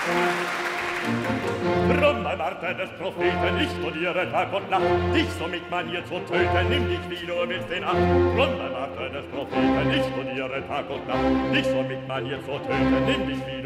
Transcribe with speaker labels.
Speaker 1: Drum bei Warte des Propheten, ich studiere Tag und Nacht, dich so mit Manier zu töten, nimm dich wie du willst in Acht. Drum bei Warte des Propheten, ich studiere Tag und Nacht, dich so mit Manier zu töten, nimm dich wie